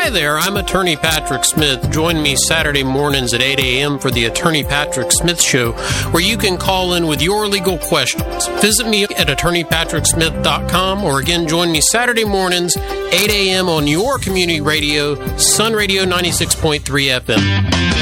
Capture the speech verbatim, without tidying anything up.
Hi there, I'm Attorney Patrick Smith. Join me Saturday mornings at eight a.m. for the Attorney Patrick Smith Show, where you can call in with your legal questions. Visit me at attorney patrick smith dot com, or again, join me Saturday mornings, eight a.m. on your community radio, Sun Radio ninety-six point three F M.